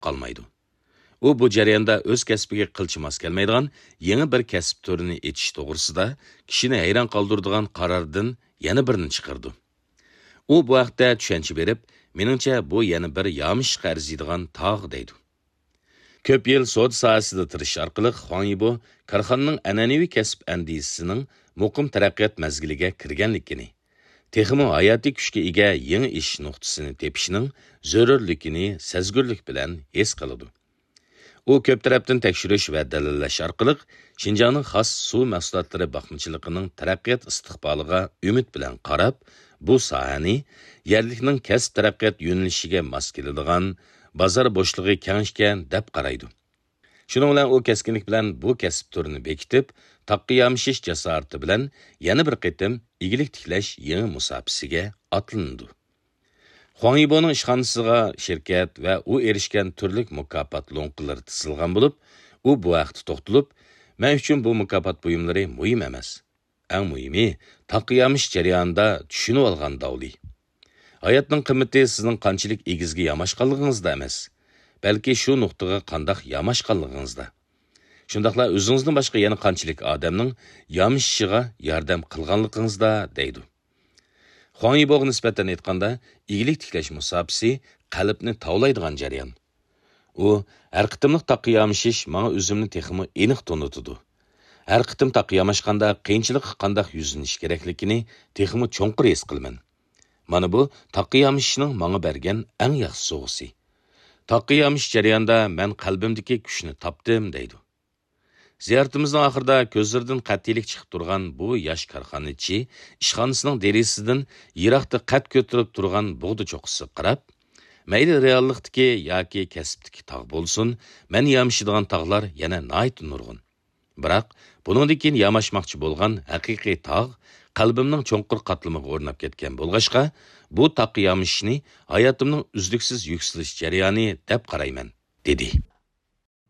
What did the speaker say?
qolmaydi. U bu jarayonda o'z kasbiga qilchimas kelmaydigan yangi bir kasb turini etish to'g'risida kishini hayron qoldiradigan qarordan yana birini chiqardi. U bu haqda tushuncha berib, meningcha bu yana bir yamish qarziydigan tog' deydi. Ko'p yil savdo sohasida tirish orqali Huang Yibo korxonaning an'anaviy kasb andisisining muqim taraqqiyot mazgiliga kirganligini, texmo hayotiy kuchga ega yangi ish nuqtasini tepishning zarurligini sezgurlik bilan his qiladi. U ko'p tarafdan tekshirish va dalillash orqali Xinjiangning xos suv mahsulotlari baqmachilig'ining taraqqiyot istiqboliga umid bilan qarab, bu sohani yerlikning kasb taraqqiyot yo'nalishiga mos keladigan bozor bo'shlig'i kengishgan deb qaraydi. Shuning bilan u keskinlik bilan bu kasb turini bekitib, taqiyamishish jasorati bilan yana bir qitim igilik tiklash yangi musofasiga otlandi. Huang Yibo'ning ishxonasiga shirkat va u erishgan turli mukofot lo'nqilari tizilgan bo'lib, u bu vaqtda to'xtalib, men uchun bu mukofot buyumlari muhim emas. Eng muhimi, taqiyamish jarayonida tushunib olgan davli. Hayotning qimmati sizning qanchalik egizga yamashqanligingizda emas, balki shu nuqtaga qandoq yamashqanligingizda. Shundaqla o'zingizdan boshqa yana qanchalik odamning yamishishiga yordam qilganligingizda deydi. Huang Yibo'ga nisbatan aytganda, igilik tiklash musofasi qalbni tovlaydigan jarayon. U har qitimliq taqiyamishish menga o'zimni texmi aniq tonutidi. Har qitim taqiyamashqanda qiyinchilikqa qandoq yuzlanish kerakligini texmi cho'nqir his qilaman. Mana bu taqiyamishning menga bergan eng yaxshi sovg'asi. Taqiyamish jarayonida men qalbimdagi kuchni topdim deydi. Ziyoratimizning oxirida ko'zlaridan qat'iylik chiqib turgan bu yosh korxonachi ishxonasining derisidan yiroqda qad ko'tarib turgan bug'da cho'qqisi qarab, mayli reallikdagi yoki kasbdagi tog' bo'lsin, men yamishadigan tog'lar yana nihoyat nurg'un. Biroq buningdan keyin yamashmoqchi bo'lgan haqiqiy tog' qalbimning cho'nqir qatlamiga o'rnab ketgan bo'lg'ashqa, bu taqiyamishni hayotimning uzluksiz yuksalish jarayoni deb qarayman, dedi.